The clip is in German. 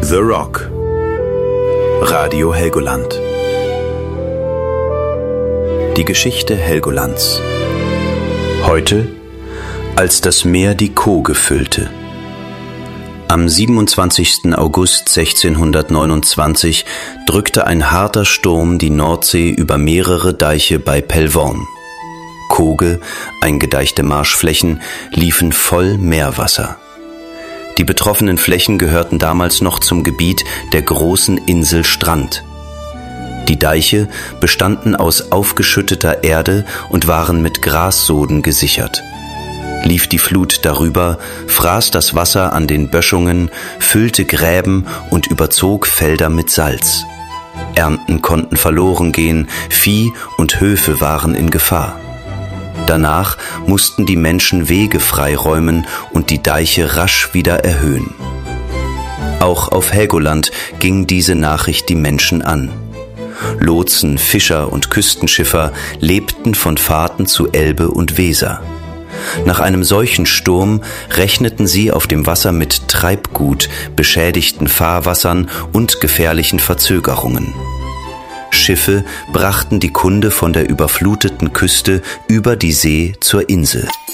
The Rock. Radio Helgoland. Die Geschichte Helgolands. Heute, als das Meer die Koge füllte. Am 27. August 1629 drückte ein harter Sturm die Nordsee über mehrere Deiche bei Pellworm. Koge, eingedeichte Marschflächen, liefen voll Meerwasser. Die betroffenen Flächen gehörten damals noch zum Gebiet der großen Insel Strand. Die Deiche bestanden aus aufgeschütteter Erde und waren mit Grassoden gesichert. Lief die Flut darüber, fraß das Wasser an den Böschungen, füllte Gräben und überzog Felder mit Salz. Ernten konnten verloren gehen, Vieh und Höfe waren in Gefahr. Danach mussten die Menschen Wege freiräumen und die Deiche rasch wieder erhöhen. Auch auf Helgoland ging diese Nachricht die Menschen an. Lotsen, Fischer und Küstenschiffer lebten von Fahrten zu Elbe und Weser. Nach einem solchen Sturm rechneten sie auf dem Wasser mit Treibgut, beschädigten Fahrwassern und gefährlichen Verzögerungen. Schiffe brachten die Kunde von der überfluteten Küste über die See zur Insel.